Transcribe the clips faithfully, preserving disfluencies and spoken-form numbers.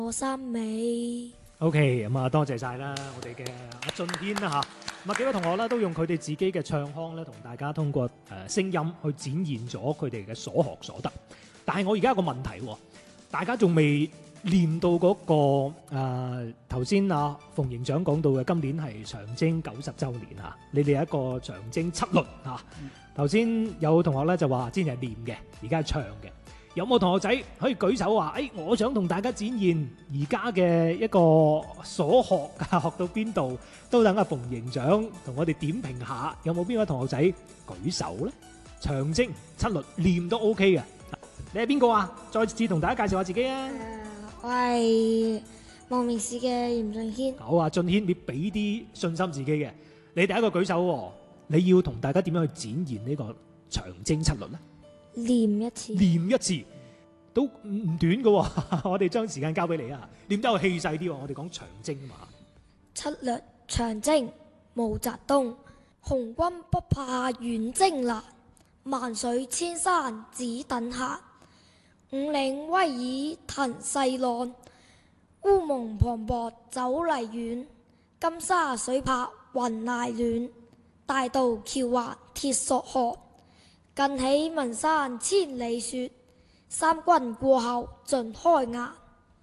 我三美。 OK，咁啊，多謝晒啦，我哋嘅阿俊軒啦嚇，咁啊幾位同學咧都用佢哋自己嘅唱腔咧，同大家通過誒聲音去展現咗佢哋嘅所學所得。但係我而家有個問題喎，大家仲未練到嗰、個誒頭先阿馮營長講到嘅，今年係長征九十週年嚇，你哋有一個長征七律嚇。頭先有同學咧就話之前係練嘅，而家係唱嘅。有冇同學仔可以舉手話：誒、哎，我想同大家展現而家嘅一個所學啊，學到邊度都等阿馮營長同我哋點評下。有冇邊位同學仔舉手咧？長征七律練都 OK 嘅。你係邊個啊？再次同大家介紹下自己啊！ 誒、我係望面試嘅嚴俊軒。 好啊，俊軒，你俾啲信心自己嘅。你第一個舉手喎，你要同大家點樣去展現呢個長征七律咧？ 練一次。 練一次都唔短嘅喎，我哋將時間交俾你啊！練得有氣勢啲喎，我哋講長征嘛。 七律長征，毛澤東。紅軍不怕遠征難，萬水千山只等閒。五嶺威爾騰細浪，烏蒙磅礴走泥遠。金沙水泊雲崖暖，大渡橋橫鐵索河。近起文山千里雪，三軍過後盡開眼。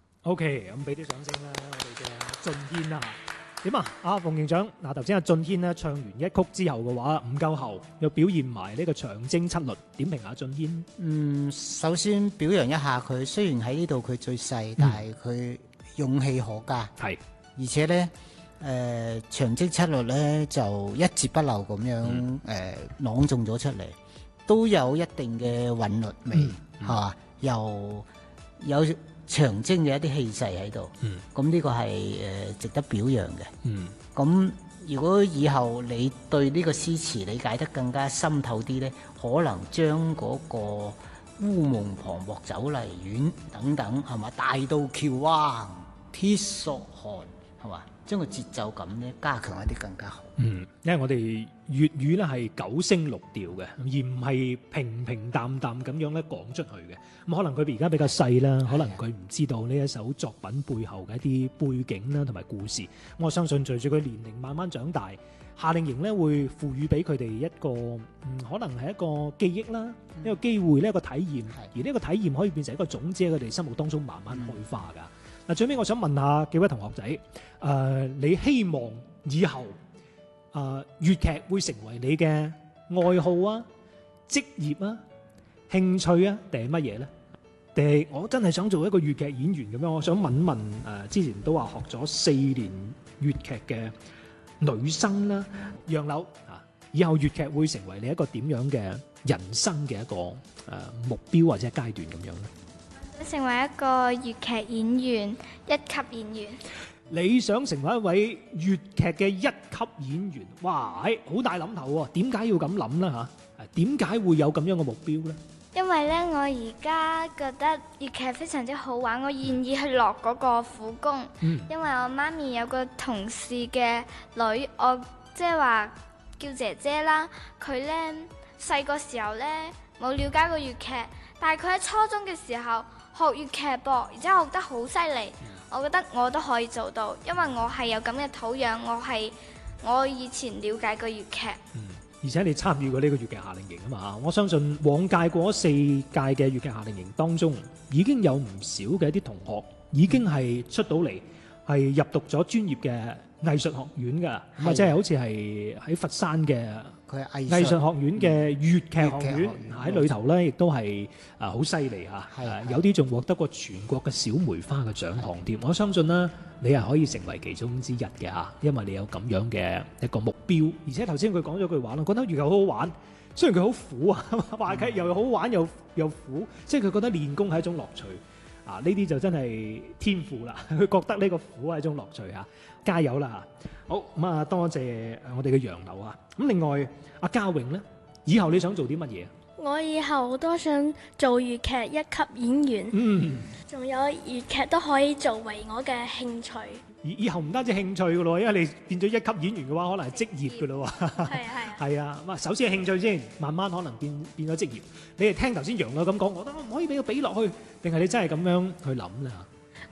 OK，咁俾啲掌聲啦，我哋嘅俊軒啊，點啊？阿馮營長，嗱頭先阿俊軒咧唱完一曲之後嘅話唔夠喉，又表現埋呢個長征七律，點評下俊軒？ 嗯，首先表揚一下佢，雖然喺呢度佢最細，但係佢勇氣可嘉。 係， 而且咧，誒、長征七律咧就一字不漏咁樣誒、 嗯呃朗誦咗出嚟，都有一定嘅韻律味，係、 嗯嘛、又有長征嘅一啲氣勢喺度。 嗯咁呢個係誒、呃值得表揚嘅。 嗯咁如果以後你對呢個詩詞理解得更加深透啲呢，可能將嗰個烏蒙磅礴走泥丸等等係嘛，大渡橋橫鐵索河係嘛，將個節奏感呢加強一啲更加好。 嗯，因為我哋粵語咧係九聲六調嘅，而唔係平平淡淡咁樣咧講出去嘅。咁可能佢而家比較細啦，可能佢唔知道呢一首作品背後嘅一啲背景啦同埋故事。我相信隨住佢年齡慢慢長大，夏令營咧會賦予俾佢哋一個嗯，可能係一個記憶啦，一個機會呢一個體驗，而呢個體驗可以變成一個種子喺佢哋心目當中慢慢開花㗎。嗱，最尾我想問下幾位同學仔，誒、呃，你希望以後誒粵劇會成為你嘅愛好啊、職業啊、興趣啊，定係乜嘢咧？定係我真係想做一個粵劇演員咁樣？我想問問誒、呃，之前都話學咗四年粵劇嘅女生啦，楊柳啊，以後粵劇會成為你一個點樣嘅人生嘅一個誒、呃、目標或者階段咁樣咧？ 成為一個粵劇演員，一級演員。 你想成為一位粵劇嘅一級演員，哇！誒，好大諗頭喎，點解要咁諗咧嚇？點解會有咁樣嘅目標咧？ 因為咧，我而家覺得粵劇非常之好玩，我願意去落嗰個苦功。 嗯因為我媽咪有個同事嘅女，我即係話叫姐姐啦。佢咧細個時候咧冇了解過粵劇，但係佢喺初中嘅時候學粵劇噃，而且學得好犀利。我覺得我都可以做到，因為我係有咁嘅土壤，我係我以前了解過粵劇。 嗯，而且你參與過呢個粵劇夏令營啊嘛，我相信往屆過咗四屆嘅粵劇夏令營當中，已經有唔少嘅一啲同學已經係出到嚟，係入讀咗專業嘅藝術學院㗎，咁啊即係好似係喺佛山嘅佢係藝術學院嘅粵劇學院嗯喺裏頭咧，亦都係啊好犀利嚇， 係啊有啲仲獲得過全國嘅小梅花嘅獎項添。我相信啦，你係可以成為其中之一嘅嚇，因為你有咁樣嘅一個目標。而且頭先佢講咗句話啦，覺得粵劇好好玩，雖然佢好苦啊，話劇又好玩又又苦，即係佢覺得練功係一種樂趣。啊！呢啲就真係天賦啦，佢覺得呢個苦係一種樂趣嚇，加油啦！好咁啊，多謝我哋嘅楊柳啊！咁另外阿嘉穎咧，以後你想做啲乜嘢？ 我以後都想做粵劇一級演員， 嗯， 仲有粵劇都可以作為我嘅興趣。 以以後唔單止興趣噶咯，因為你變咗一級演員嘅話，可能係職業噶咯喎。 係啊係啊。 係啊，咁啊，首先係興趣先，慢慢可能變變咗職業。你哋聽頭先楊柳咁講，我覺得我唔可以俾佢俾落去，定係你真係咁樣去諗咧嚇？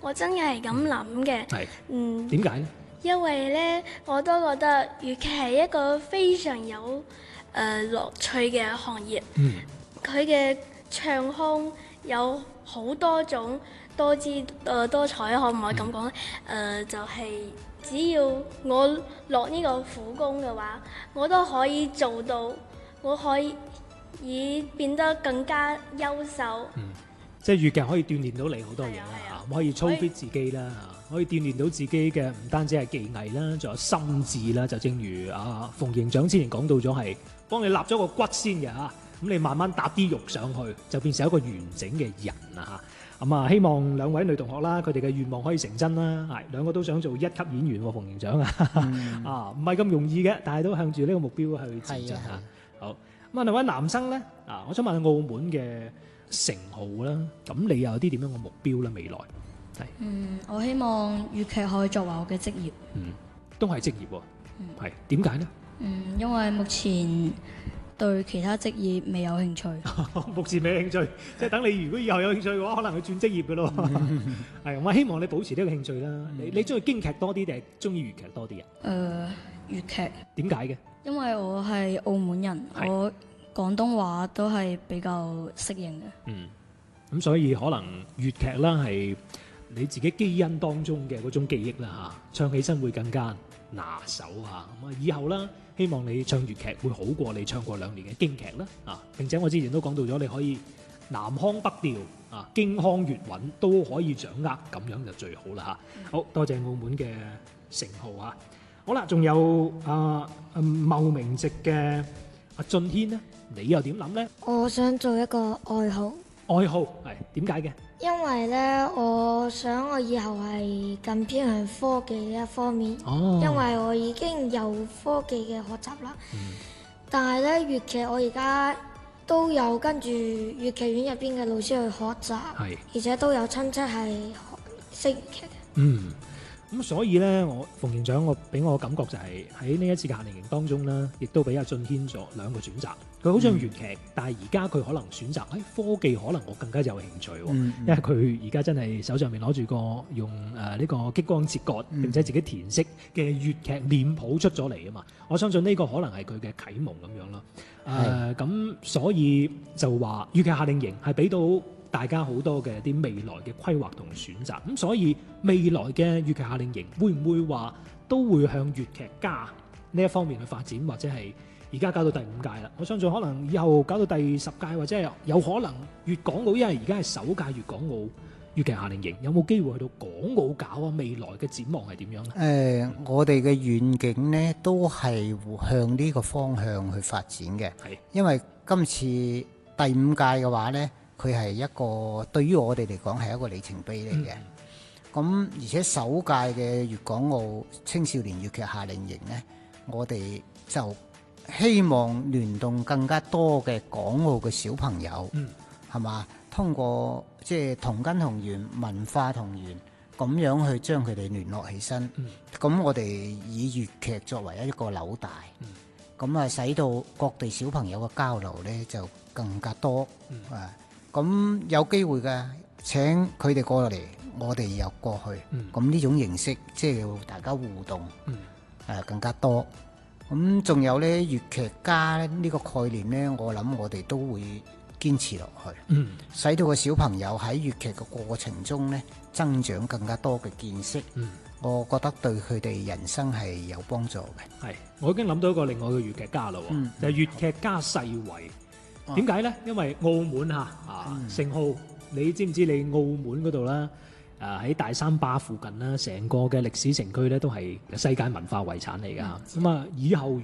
我真係係咁諗嘅。 係嗯， 點解呢？ 因為咧，我都覺得粵劇係一個非常有誒、呃、樂趣嘅行業。 嗯， 佢嘅唱腔有好多種多姿誒、呃、多彩，可唔可以咁講咧？誒、呃、就係、是、只要我落呢個苦功嘅話，我都可以做到，我可以以變得更加優秀。 嗯，即係粵劇可以鍛鍊到你好多嘢啦係啊係啊嚇，可以操 fit 自己啦嚇，可以鍛鍊到自己嘅唔單止係技藝啦，仲有心智啦。就正如啊馮營長之前講到咗係幫你立咗個骨先嘅嚇，咁你慢慢搭啲肉上去，就變成一個完整嘅人啦嚇。咁啊，希望兩位女同學啦，佢哋嘅願望可以成真啦。係兩個都想做一級演員喎，馮營長啊，啊唔係咁容易嘅，但係都向住呢個目標去前進嚇。好咁啊，兩位男生咧啊，我想問下澳門嘅成號啦，咁你又有啲點樣嘅目標咧？未來係嗯，我希望粵劇可以作為我嘅職業。 嗯，都係職業喎。係點解呢？ 嗯，因為目前對其他職業未有興趣。 目前未興趣，即係等你如果以後有興趣嘅話，可能去轉職業嘅咯。係，我希望你保持呢個興趣啦。你你中意京劇多啲定係中意粵劇多啲啊？ 誒、粵劇， 點解嘅？ 因為我係澳門人， 係我廣東話都係比較適應嘅。 嗯，咁所以可能粵劇啦係你自己基因當中嘅嗰種記憶啦嚇，唱起身會更加拿手啊！咁啊，以後啦，希望你唱粵劇會好過你唱過兩年嘅京劇啦啊！並且我之前都講到咗，你可以南腔北調啊，京腔粵韻都可以掌握，咁樣就最好啦嚇。好多謝澳門嘅成號啊！好啦，仲有啊茂名籍嘅阿俊軒呢，你又點諗呢？ 我想做一個愛好， 愛好係點解嘅？ 因為呢，我想我以後係更偏向科技呢一方面， 哦， 因為我已經有科技嘅學習啦。但係呢，粵劇我而家都有跟住粵劇院入邊嘅老師去學習， 係而且都有親戚係學識粵劇嘅。 嗯。咁所以咧，我馮營長我俾我感覺就係喺呢一次嘅夏令營當中啦，亦都俾阿俊軒咗兩個選擇。佢好中意粵劇，嗯、但係而家佢可能選擇喺、哎、科技，可能我更加有興趣喎。 嗯嗯、 因為佢而家真係手上面攞住個用誒呢、呃這個激光切割，並且自己填色嘅粵劇臉譜出咗嚟啊嘛。我相信呢個可能係佢嘅啟蒙咁樣咯。誒咁是，所以就話粵劇夏令營係俾到大家好多嘅啲未來嘅規劃同選擇，咁所以未來嘅粵劇夏令營會唔會話都會向粵劇家呢一方面去發展，或者係而家搞到第五屆啦？我相信可能以後搞到第十屆，或者係有可能粵港澳，因為而家係首屆粵港澳粵劇夏令營，有冇機會去到港澳搞啊？未來嘅展望係點樣呢？ 誒、呃，我哋嘅遠景呢都係向呢個方向去發展嘅， 係因為今次第五屆嘅話呢，佢係一個對於我哋嚟講係一個里程碑嚟嘅。咁、嗯、而且首屆嘅粵港澳青少年粵劇夏令營呢，我哋就希望聯動更加多嘅港澳嘅小朋友，係嘛、嗯？通過即係同根同源、文化同源，咁樣去將佢哋聯絡起身。咁、嗯、我哋以粵劇作為一個紐帶，咁啊、嗯、使到各地小朋友嘅交流呢就更加多。嗯、啊，咁有機會嘅請佢哋過嚟，我哋又過去。咁呢、嗯、種形式即係要大家互動，誒、嗯啊、更加多。咁仲有呢粵劇家呢個概念呢，我諗我哋都會堅持落去，嗯、使到個小朋友喺粵劇嘅過程中呢，增長更加多嘅見識。嗯、我覺得對佢哋人生係有幫助嘅。係， 我已經諗到一個另外嘅粵劇家啦，嗯、就係粵劇家世遺。點解呢？因為澳門嚇啊，成號、嗯，你知唔知你澳門嗰度啦？誒、啊、喺大三巴附近啦，成個嘅歷史城區咧都係世界文化遺產嚟㗎。咁啊、嗯，以後